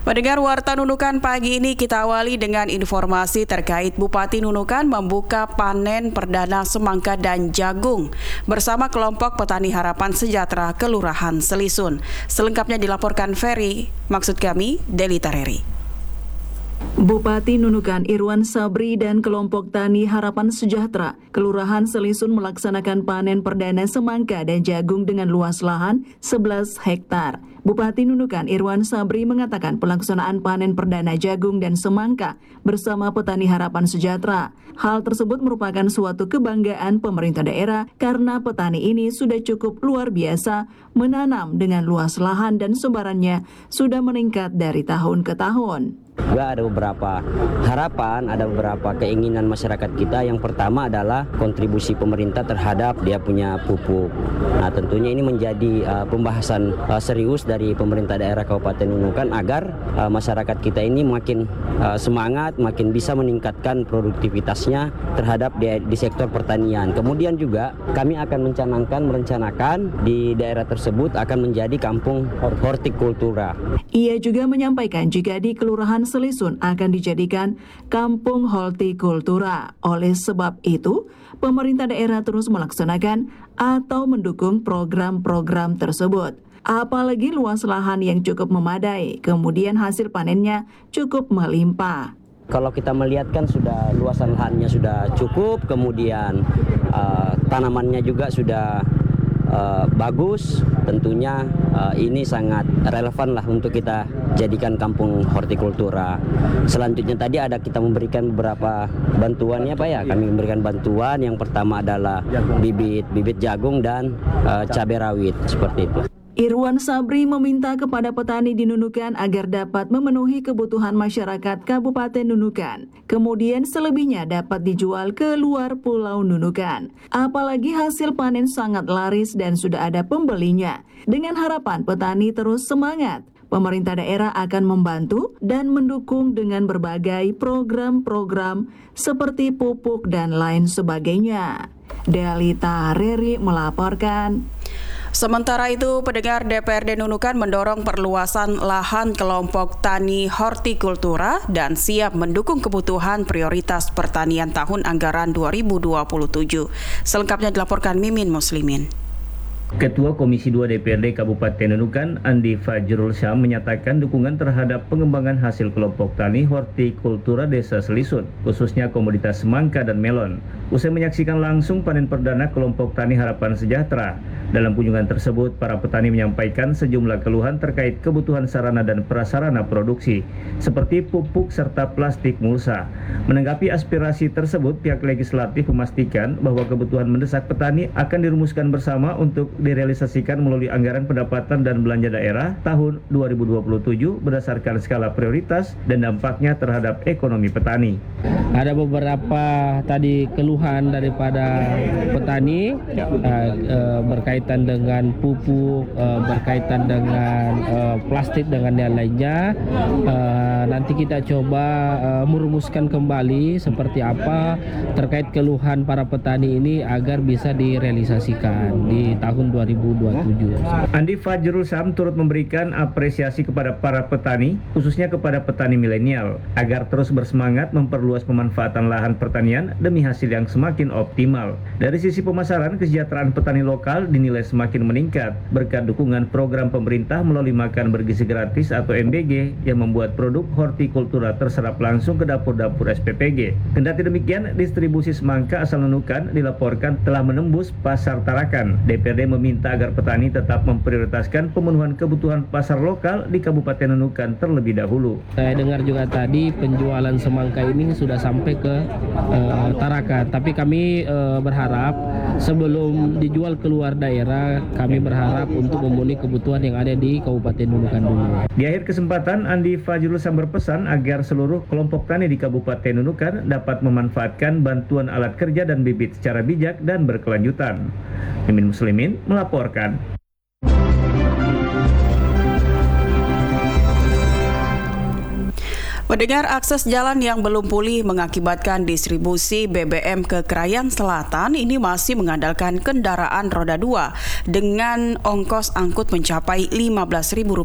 Pendengar Warta Nunukan pagi ini kita awali dengan informasi terkait Bupati Nunukan membuka panen perdana semangka dan jagung bersama kelompok Petani Harapan Sejahtera Kelurahan Selisun. Selengkapnya dilaporkan Ferry, maksud kami Deli Tareri. Bupati Nunukan Irwan Sabri dan kelompok Tani Harapan Sejahtera Kelurahan Selisun melaksanakan panen perdana semangka dan jagung dengan luas lahan 11 hektar. Bupati Nunukan Irwan Sabri mengatakan pelaksanaan panen perdana jagung dan semangka bersama Petani Harapan Sejahtera. Hal tersebut merupakan suatu kebanggaan pemerintah daerah karena petani ini sudah cukup luar biasa menanam dengan luas lahan dan sebarannya sudah meningkat dari tahun ke tahun. Juga ada beberapa harapan, ada beberapa keinginan masyarakat kita. Yang pertama adalah kontribusi pemerintah terhadap dia punya pupuk. Nah, tentunya ini menjadi pembahasan serius dari pemerintah daerah Kabupaten Nunukan agar masyarakat kita ini makin semangat, makin bisa meningkatkan produktivitasnya terhadap di sektor pertanian. Kemudian juga kami akan merencanakan di daerah tersebut akan menjadi kampung hortikultura. Ia juga menyampaikan jika di Kelurahan Selisun akan dijadikan kampung hortikultura. Oleh sebab itu, pemerintah daerah terus melaksanakan atau mendukung program-program tersebut. Apalagi luas lahan yang cukup memadai, kemudian hasil panennya cukup melimpah. Kalau kita melihat kan sudah luasan lahannya sudah cukup, kemudian tanamannya juga sudah bagus, tentunya ini sangat relevan lah untuk kita jadikan kampung hortikultura. Selanjutnya tadi ada kita memberikan beberapa bantuan ya Pak ya. Kami memberikan bantuan yang pertama adalah bibit jagung dan cabai rawit seperti itu. Irwan Sabri meminta kepada petani di Nunukan agar dapat memenuhi kebutuhan masyarakat Kabupaten Nunukan. Kemudian selebihnya dapat dijual ke luar Pulau Nunukan. Apalagi hasil panen sangat laris dan sudah ada pembelinya. Dengan harapan petani terus semangat, pemerintah daerah akan membantu dan mendukung dengan berbagai program-program seperti pupuk dan lain sebagainya. Deli Tareri melaporkan. Sementara itu, pendengar DPRD Nunukan mendorong perluasan lahan kelompok tani hortikultura dan siap mendukung kebutuhan prioritas pertanian tahun anggaran 2027. Selengkapnya dilaporkan Mimin Muslimin. Ketua Komisi 2 DPRD Kabupaten Nunukan, Andi Fajrul Syam, menyatakan dukungan terhadap pengembangan hasil kelompok tani hortikultura Desa Selisun, khususnya komoditas semangka dan melon. Usai menyaksikan langsung panen perdana kelompok Tani Harapan Sejahtera. Dalam kunjungan tersebut, para petani menyampaikan sejumlah keluhan terkait kebutuhan sarana dan prasarana produksi, seperti pupuk serta plastik mulsa. Menanggapi aspirasi tersebut, pihak legislatif memastikan bahwa kebutuhan mendesak petani akan dirumuskan bersama untuk direalisasikan melalui anggaran pendapatan dan belanja daerah tahun 2027 berdasarkan skala prioritas dan dampaknya terhadap ekonomi petani. Ada beberapa tadi keluhan daripada petani berkaitan dengan pupuk, berkaitan dengan plastik dan yang lainnya. Nanti kita coba merumuskan kembali seperti apa terkait keluhan para petani ini agar bisa direalisasikan di tahun 2027. Andi Fajrul Syam turut memberikan apresiasi kepada para petani, khususnya kepada petani milenial, agar terus bersemangat memperluas pemanfaatan lahan pertanian demi hasil yang semakin optimal. Dari sisi pemasaran, kesejahteraan petani lokal dinilai semakin meningkat berkat dukungan program pemerintah melalui makan bergizi gratis atau MBG yang membuat produk hortikultura terserap langsung ke dapur-dapur SPPG. Kendati demikian, distribusi semangka asal Nunukan dilaporkan telah menembus pasar Tarakan. DPRD meminta agar petani tetap memprioritaskan pemenuhan kebutuhan pasar lokal di Kabupaten Nunukan terlebih dahulu. Saya dengar juga tadi penjualan semangka ini sudah sampai ke Tarakan, tapi kami berharap sebelum dijual keluar daerah, kami berharap untuk memenuhi kebutuhan yang ada di Kabupaten Nunukan dulu. Di akhir kesempatan, Andi Fajrul Syam berpesan agar seluruh kelompok tani di Kabupaten Nunukan dapat memanfaatkan bantuan alat kerja dan bibit secara bijak dan berkelanjutan. Mimin Muslimin melaporkan. Pendengar, akses jalan yang belum pulih mengakibatkan distribusi BBM ke Krayan Selatan ini masih mengandalkan kendaraan roda 2 dengan ongkos angkut mencapai Rp15.000